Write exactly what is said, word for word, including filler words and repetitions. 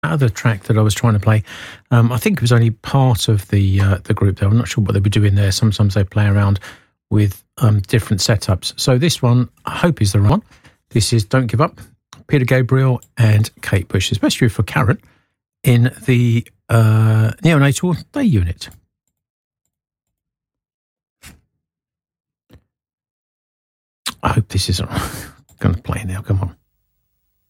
other track that I was trying to play. Um, I think it was only part of the uh, the group there. I'm not sure what they were doing there. Sometimes they play around with um, different setups. So this one, I hope, is the right one. This is Don't Give Up, Peter Gabriel and Kate Bush, especially for Karen in the uh, neonatal day unit. I hope this is going to play now. Come on.